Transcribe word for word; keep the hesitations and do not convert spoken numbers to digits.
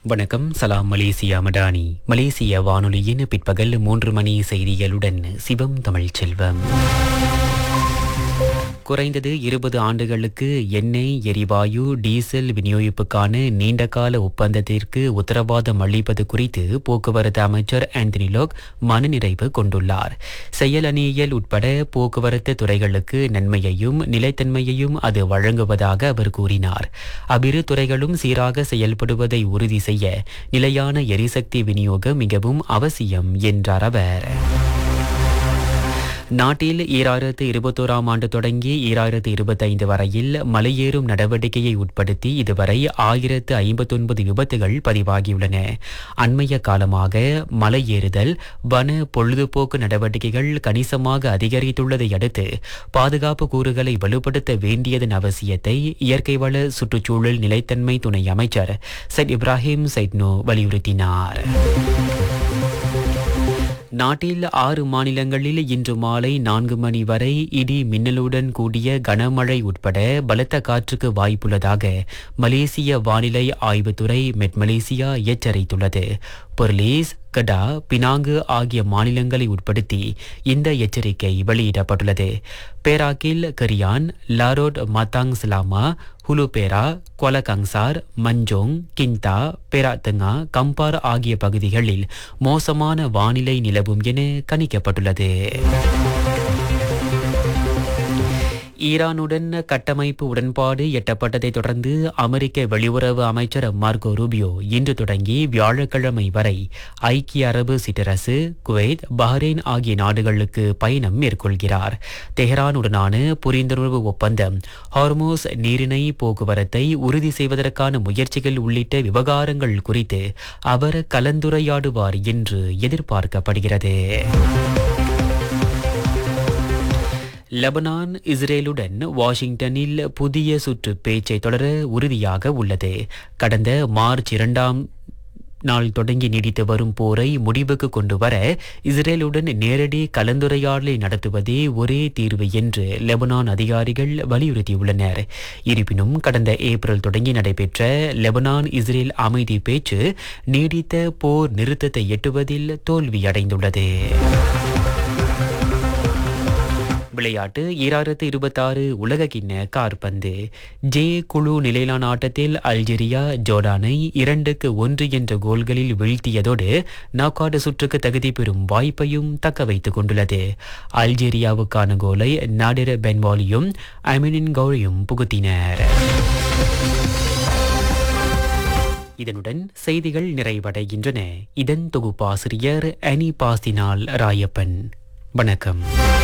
வணக்கம். சலாம் மலேசியா மடானி. மலேசிய வானொலியின் பிற்பகல் மூன்று மணி செய்திகளுடன் சிவம் தமிழ் செல்வம். குறைந்தது இருபது ஆண்டுகளுக்கு எண்ணெய், எரிவாயு, டீசல் விநியோகிப்புக்கான நீண்டகால ஒப்பந்தத்திற்கு உத்தரவாதம் அளிப்பது குறித்து போக்குவரத்து அமைச்சர் ஆந்தனி லோக் மனநிறைவு கொண்டுள்ளார். செயல் அணியியல் உட்பட போக்குவரத்து துறைகளுக்கு நன்மையையும் நிலைத்தன்மையையும் அது வழங்குவதாக அவர் கூறினார். அவ்விரு துறைகளும் சீராக செயல்படுவதை உறுதி செய்ய நிலையான எரிசக்தி விநியோகம் மிகவும் அவசியம் என்றார் அவர். நாட்டில் ஈராயிரத்து இருபத்தோராம் ஆண்டு தொடங்கி ஈராயிரத்து இருபத்தைந்து வரையில் மலையேறும் நடவடிக்கையை உட்படுத்தி இதுவரை ஆயிரத்து ஐம்பத்தொன்பது விபத்துகள் பதிவாகியுள்ளன. அண்மைய காலமாக மலையேறுதல், வன பொழுதுபோக்கு நடவடிக்கைகள் கணிசமாக அதிகரித்துள்ளதை அடுத்து பாதுகாப்பு கூறுகளை வலுப்படுத்த வேண்டியதன் அவசியத்தை இயற்கை வள சுற்றுச்சூழல் நிலைத்தன்மை துணை அமைச்சர் சைட் இப்ராஹிம் சைட்னோ வலியுறுத்தினார். நாட்டில் ஆறு மாநிலங்களில் இன்று மாலை நான்கு மணி வரை இடி மின்னலுடன் கூடிய கனமழை உட்பட பலத்த காற்றுக்கு வாய்ப்புள்ளதாக மலேசிய வானிலை ஆய்வுத்துறை மெட் மலேசியா எச்சரித்துள்ளது. பொர்லீஸ், கடா, பினாங்கு ஆகிய மாநிலங்களை உட்படுத்தி இந்த எச்சரிக்கை வெளியிடப்பட்டுள்ளது. பேராக்கில் கரியான், லாரோட் மத்தாங் சலாமா, ஹுலுபேரா, கொலகங்சார், மஞ்சோங், கிந்தா, பெராத்தங்கா, கம்பார் ஆகிய பகுதிகளில் மோசமான வானிலை நிலவும் என கணிக்கப்பட்டுள்ளது. ஈரானுடன் கட்டமைப்பு உடன்பாடு எட்டப்பட்டதை தொடர்ந்து அமெரிக்க வெளியுறவு அமைச்சர் மார்கோ ரூபியோ இன்று தொடங்கி வியாழக்கிழமை வரை ஐக்கிய அரபு சிற்றரசு, குவைத், பஹ்ரைன் ஆகிய நாடுகளுக்கு பயணம் மேற்கொள்கிறார். தெஹ்ரானுடனான புரிந்துணர்வு ஒப்பந்தம், ஹார்மோஸ் நீரிணை போக்குவரத்தை உறுதி செய்வதற்கான முயற்சிகள் உள்ளிட்ட விவகாரங்கள் குறித்து அவர் கலந்துரையாடுவார் என்று எதிர்பார்க்கப்படுகிறது. லெபனான் இஸ்ரேலுடன் வாஷிங்டனில் புதிய சுற்று பேச்சை தொடர உறுதியாக உள்ளது. கடந்த மார்ச் இரண்டாம் நாள் தொடங்கி நீடித்து வரும் போரை முடிவுக்கு கொண்டு வர இஸ்ரேலுடன் நேரடி கலந்துரையாடலை நடத்துவதே ஒரே தீர்வு என்று லெபனான் அதிகாரிகள் வலியுறுத்தியுள்ளனர். இருப்பினும் கடந்த ஏப்ரல் தொடங்கி நடைபெற்ற லெபனான் இஸ்ரேல் அமைதி பேச்சு நீடித்த போர் நிறுத்தத்தை எட்டுவதில் தோல்வியடைந்துள்ளது. விளையாட்டு. ஈராயிரத்து இருபத்தாறு உலக கிண்ண காற்பந்து ஜே குழு நிலையிலான ஆட்டத்தில் அல்ஜீரியா ஜோர்டானை இரண்டுக்கு ஒன்று என்ற கோல்களில் வீழ்த்தியதோடு நாக் சுற்றுக்கு தகுதி பெறும் வாய்ப்பையும் தக்க வைத்துக் கொண்டுள்ளது. அல்ஜீரியாவுக்கான கோலை நாடிர் பென்வாலியும் அமினின் கௌரியும் புகுத்தினர். இதனுடன் செய்திகள் நிறைவடைகின்றன. இதன் தொகுப்பாசிரியர் அனி பாஸ்தினால் ராயப்பன். வணக்கம்.